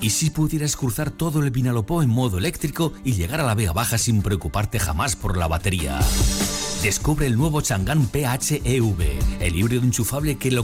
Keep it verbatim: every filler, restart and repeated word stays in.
¿Y si pudieras cruzar todo el Vinalopó en modo eléctrico y llegar a la Vega Baja sin preocuparte jamás por la batería? Descubre el nuevo Chang'an P H E V, el híbrido enchufable que lo